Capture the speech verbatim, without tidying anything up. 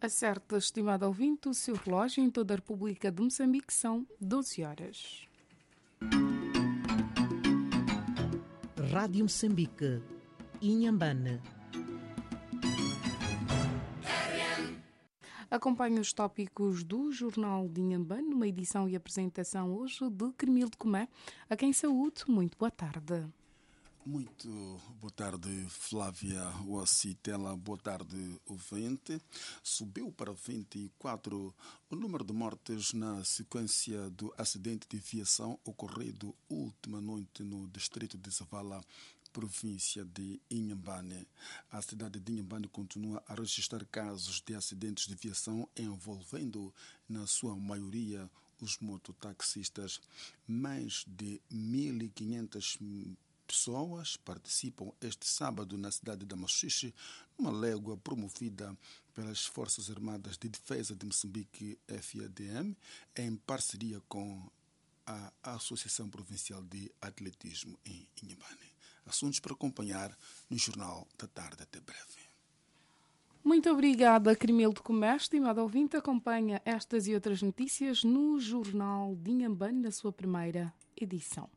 Acerta, estimado ouvinte, o seu relógio em toda a República de Moçambique são doze horas. Rádio Moçambique, Inhambane. Acompanhe os tópicos do Jornal de Inhambane, numa edição e apresentação hoje de Cremil de Comé. A quem saúde, muito boa tarde. Muito boa tarde, Flávia Oacitela. Boa tarde, ouvinte. Subiu para vinte e quatro o número de mortes na sequência do acidente de viação ocorrido última noite no distrito de Zavala, província de Inhambane. A cidade de Inhambane continua a registrar casos de acidentes de viação envolvendo, na sua maioria, os mototaxistas. Mais de mil e quinhentas pessoas participam este sábado na cidade de Machixe, numa légua promovida pelas Forças Armadas de Defesa de Moçambique, F A D M, em parceria com a Associação Provincial de Atletismo em Inhambane. Assuntos para acompanhar no Jornal da Tarde. Até breve. Muito obrigada, Cremil de Comé. Estimado ouvinte, acompanha estas e outras notícias no Jornal de Inhambane, na sua primeira edição.